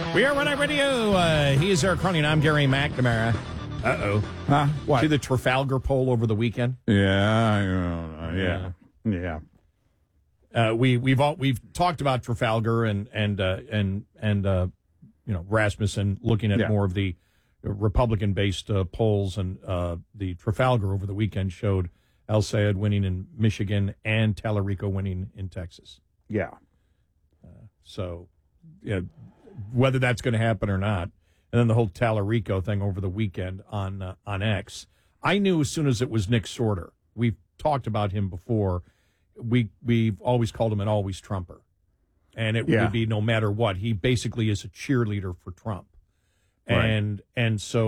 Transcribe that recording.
We are One Night Radio. He is Eric Cronin. I'm Gary McNamara. Uh-oh. What? See the Trafalgar poll over the weekend? Yeah. We've talked about Trafalgar and Rasmussen looking at more of the Republican-based polls, and the Trafalgar over the weekend showed El Sayed winning in Michigan and Tallarico winning in Texas. Yeah. So, whether that's going to happen or not, and then the whole Tallarico thing over the weekend on X, I knew as soon as it was Nick Sorter. We've talked about him before. We've always called him an always Trumper, and it would be no matter what. He basically is a cheerleader for Trump, Right. and so.